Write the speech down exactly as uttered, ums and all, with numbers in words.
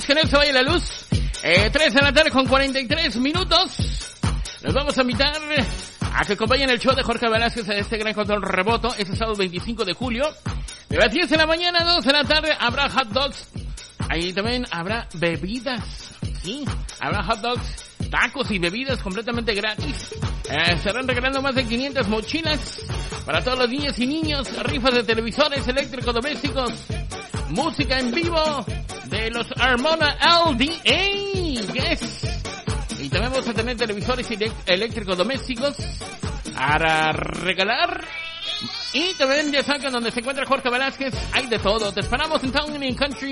que no se vaya la luz. Eh, tres de la tarde con cuarenta y tres minutos. Nos vamos a invitar a que acompañen el show de Jorge Velázquez en este gran control remoto. Este sábado veinticinco de julio. De las diez de la mañana a dos de la tarde habrá hot dogs. Ahí también habrá bebidas. Sí, habrá hot dogs, tacos y bebidas completamente gratis. Eh, estarán regalando más de quinientas mochilas para todos los niños y niños. Rifas de televisores, electrodomésticos, música en vivo de los Armona L D A. Yes. Y también vamos a tener televisores y electrodomésticos para regalar. Y también ya saben, donde se encuentra Jorge Velázquez, hay de todo. Te esperamos en Town and Country